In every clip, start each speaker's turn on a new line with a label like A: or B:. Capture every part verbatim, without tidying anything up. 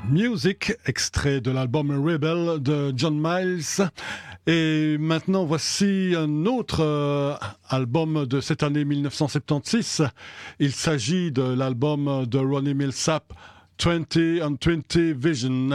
A: Music, extrait de l'album Rebel de John Miles. Et maintenant, voici un autre euh, album de cette année mille neuf cent soixante-seize. Il s'agit de l'album de Ronnie Milsap, vingt and vingt Vision,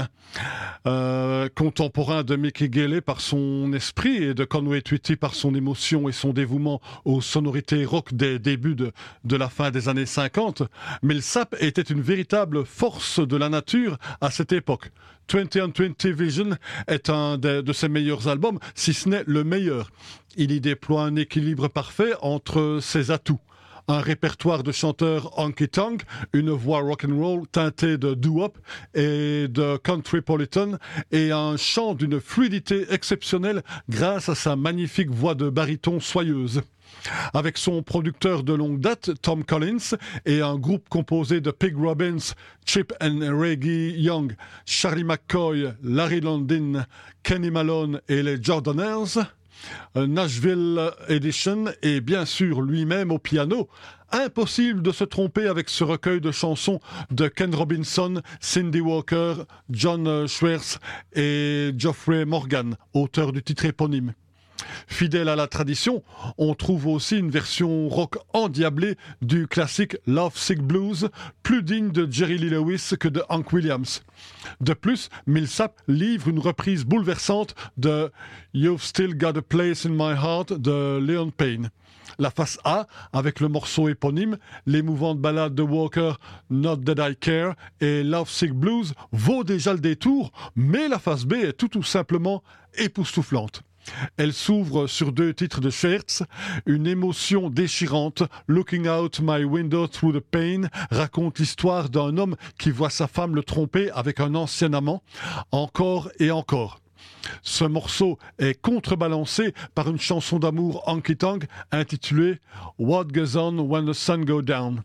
A: euh, contemporain de Mickey Galley par son esprit et de Conway Twitty par son émotion et son dévouement aux sonorités rock des débuts de, de la fin des années cinquante. Milsap était une véritable force de la nature à cette époque. vingt and vingt Vision est un de, de ses meilleurs albums, si ce n'est le meilleur. Il y déploie un équilibre parfait entre ses atouts. Un répertoire de chanteurs honky-tonk, une voix rock'n'roll teintée de doo-wop et de countrypolitan et un chant d'une fluidité exceptionnelle grâce à sa magnifique voix de baryton soyeuse. Avec son producteur de longue date, Tom Collins, et un groupe composé de Pig Robbins, Chip and Reggie Young, Charlie McCoy, Larry London, Kenny Malone et les Jordanaires, Nashville Edition et bien sûr lui-même au piano. Impossible de se tromper avec ce recueil de chansons de Ken Robinson, Cindy Walker, John Schwartz et Geoffrey Morgan, auteur du titre éponyme. Fidèle à la tradition, on trouve aussi une version rock endiablée du classique Love Sick Blues, plus digne de Jerry Lee Lewis que de Hank Williams. De plus, Milsap livre une reprise bouleversante de You've Still Got a Place in My Heart de Leon Payne. La face A, avec le morceau éponyme, l'émouvante ballade de Walker, Not That I Care et Love Sick Blues, vaut déjà le détour, mais la face B est tout, tout simplement époustouflante. Elle s'ouvre sur deux titres de Schwartz. Une émotion déchirante, Looking Out My Window Through the Pain, raconte l'histoire d'un homme qui voit sa femme le tromper avec un ancien amant, encore et encore. Ce morceau est contrebalancé par une chanson d'amour honky-tonk intitulée What Goes On When the Sun Goes Down.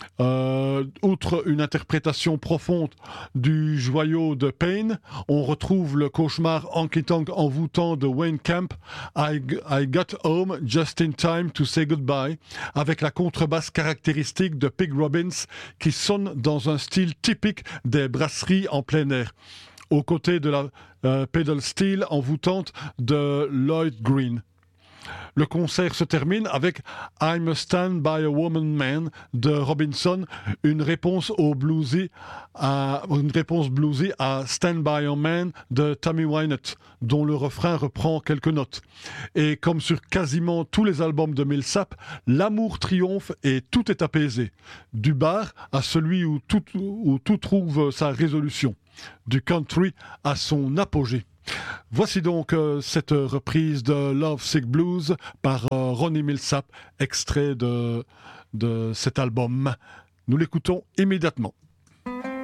A: Euh, outre une interprétation profonde du joyau de Payne, on retrouve le cauchemar honky-tonk envoûtant de Wayne Camp, I, I Got Home Just in Time to Say Goodbye, avec la contrebasse caractéristique de Pig Robbins qui sonne dans un style typique des brasseries en plein air, aux côtés de la euh, pedal steel envoûtante de Lloyd Green. Le concert se termine avec I'm a Stand by a Woman Man de Robinson, une réponse au bluesy à, une réponse bluesy à Stand by a Man de Tammy Wynette, dont le refrain reprend quelques notes. Et comme sur quasiment tous les albums de Milsap, l'amour triomphe et tout est apaisé. Du bar à celui où tout, où tout trouve sa résolution. Du country à son apogée. Voici donc euh, cette reprise de Love Sick Blues par euh, Ronnie Milsap, extrait de, de cet album. Nous l'écoutons immédiatement.